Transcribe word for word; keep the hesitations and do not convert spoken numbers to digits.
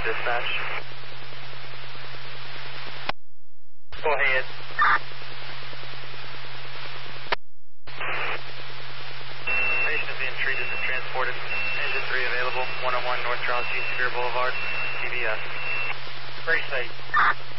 dispatch. Go ahead. Patient is being treated and transported. Engine three available. one oh one North Charles G. Sevier Boulevard, C B S. Very safe.